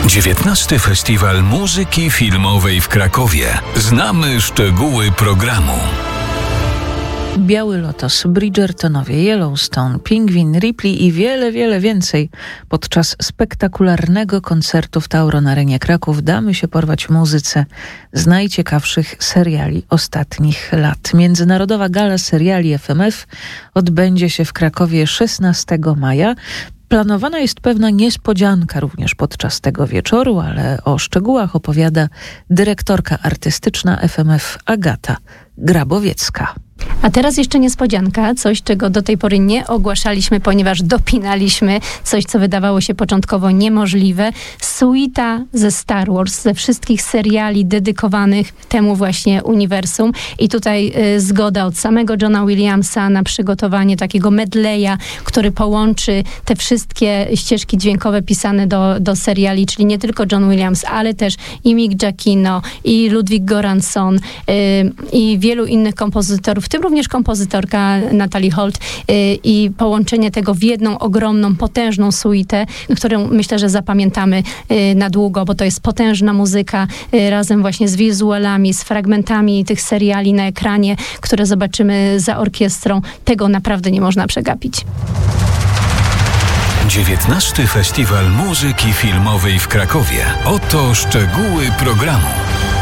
XIX Festiwal Muzyki Filmowej w Krakowie. Znamy szczegóły programu. Biały Lotos, Bridgertonowie, Yellowstone, Pingwin, Ripley i wiele więcej. Podczas spektakularnego koncertu w Tauro na Arenie Kraków damy się porwać muzyce z najciekawszych seriali ostatnich lat. Międzynarodowa Gala Seriali FMF odbędzie się w Krakowie 16 maja. Planowana jest pewna niespodzianka również podczas tego wieczoru, ale o szczegółach opowiada dyrektorka artystyczna FMF Agata Grabowiecka. A teraz jeszcze niespodzianka, coś czego do tej pory nie ogłaszaliśmy, ponieważ dopinaliśmy coś, co wydawało się początkowo niemożliwe. Suita ze Star Wars, ze wszystkich seriali dedykowanych temu właśnie uniwersum. I tutaj zgoda od samego Johna Williamsa na przygotowanie takiego medleya, który połączy te wszystkie ścieżki dźwiękowe pisane do seriali, czyli nie tylko John Williams, ale też i Mick Giacchino, i Ludwig Göransson, i wielu innych kompozytorów, w tym również kompozytorka Natalie Holt, i połączenie tego w jedną ogromną, potężną suitę, którą myślę, że zapamiętamy na długo, bo to jest potężna muzyka razem właśnie z wizualami, z fragmentami tych seriali na ekranie, które zobaczymy za orkiestrą. Tego naprawdę nie można przegapić. XIX Festiwal Muzyki Filmowej w Krakowie. Oto szczegóły programu.